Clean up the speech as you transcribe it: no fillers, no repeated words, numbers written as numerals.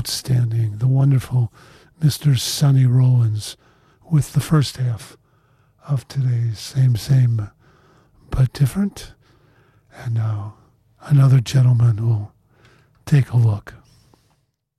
outstanding, the wonderful Mr. Sonny Rollins with the first half of today's Same, But Different. And now another gentleman will take a look.